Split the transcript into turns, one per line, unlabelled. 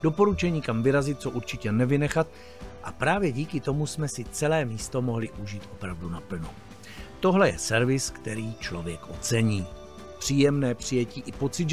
doporučení, kam vyrazit, co určitě nevynechat, a právě díky tomu jsme si celé místo mohli užít opravdu naplno. Tohle je servis, který člověk ocení. Příjemné přijetí i pocit,